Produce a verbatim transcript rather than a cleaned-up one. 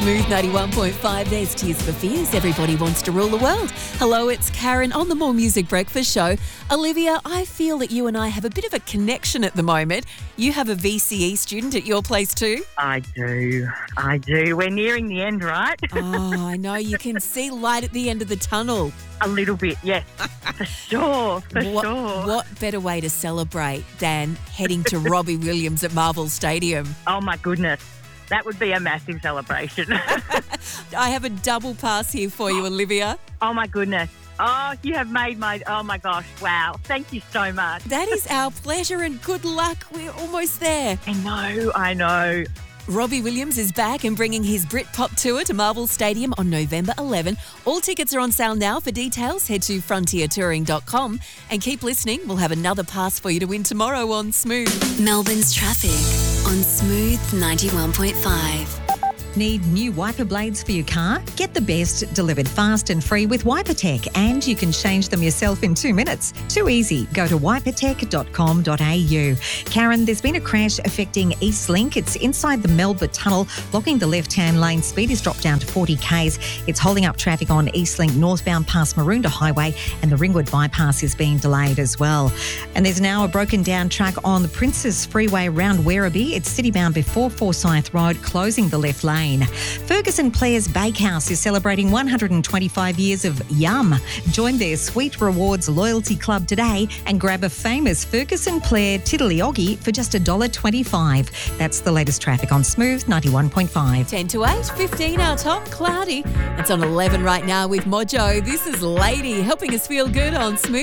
Smooth ninety-one point five, there's Tears for Fears. Everybody wants to rule the world. Hello, it's Karen on the More Music Breakfast Show. Olivia, I feel that you and I have a bit of a connection at the moment. You have a V C E student at your place too? I do. I do. We're nearing the end, right? Oh, I know. You can see light at the end of the tunnel. A little bit, yes. For sure, for what, sure. What better way to celebrate than heading to Robbie Williams at Marvel Stadium? Oh, my goodness. That would be a massive celebration. I have a double pass here for you, Olivia. Oh, my goodness. Oh, you have made my, oh, my gosh, wow. Thank you so much. That is our pleasure and good luck. We're almost there. I know, I know. Robbie Williams is back and bringing his Britpop tour to Marvel Stadium on November eleventh. All tickets are on sale now. For details, head to frontier touring dot com and keep listening. We'll have another pass for you to win tomorrow on Smooth. Melbourne's traffic on Smooth ninety-one point five. Need new wiper blades for your car? Get the best delivered fast and free with WiperTech, and you can change them yourself in two minutes. Too easy. Go to wiper tech dot com dot a u. Karen, there's been a crash affecting Eastlink. It's inside the Melba Tunnel, blocking the left-hand lane. Speed is dropped down to forty kays. It's holding up traffic on Eastlink northbound past Maroondah Highway, and the Ringwood bypass is being delayed as well. And there's now a broken down track on the Princes Freeway round Werribee. It's citybound before Forsyth Road, closing the left lane. Ferguson Players Bakehouse is celebrating one hundred twenty-five years of Yum. Join their Sweet Rewards Loyalty Club today and grab a famous Ferguson Player Tiddly Oggy for just one dollar twenty-five. That's the latest traffic on Smooth ninety-one point five. ten to eight, fifteen our top, cloudy. It's on eleven right now with Mojo. This is Lady helping us feel good on Smooth.